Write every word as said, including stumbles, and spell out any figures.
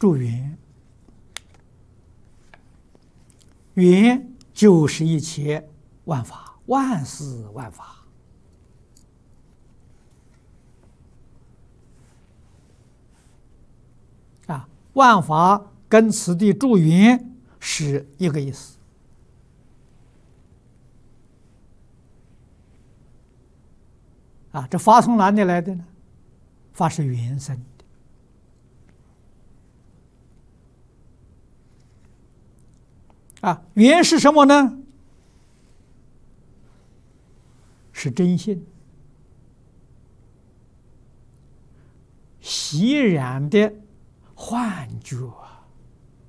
助缘，缘就是一切万法，万事万法。啊，万法跟此地助缘是一个意思。啊，这法从哪里来的呢？法是缘生的。啊，缘是什么呢？是真性，习染的幻觉。